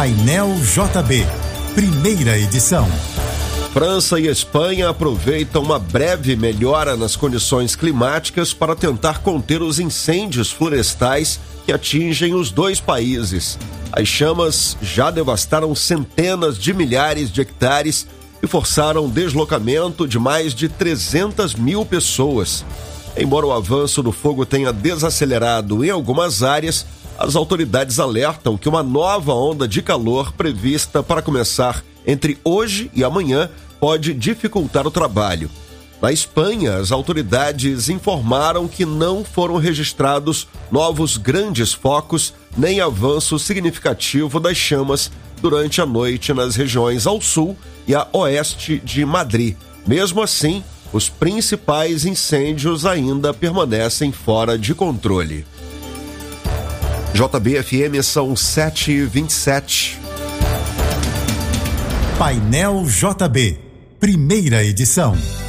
Painel JB, primeira edição. França e Espanha aproveitam uma breve melhora nas condições climáticas para tentar conter os incêndios florestais que atingem os dois países. As chamas já devastaram centenas de milhares de hectares e forçaram o deslocamento de mais de 300 mil pessoas. Embora o avanço do fogo tenha desacelerado em algumas áreas, as autoridades alertam que uma nova onda de calor prevista para começar entre hoje e amanhã pode dificultar o trabalho. Na Espanha, as autoridades informaram que não foram registrados novos grandes focos nem avanço significativo das chamas durante a noite nas regiões ao sul e a oeste de Madrid. Mesmo assim, os principais incêndios ainda permanecem fora de controle. JB-FM são 7h27. Painel JB, primeira edição.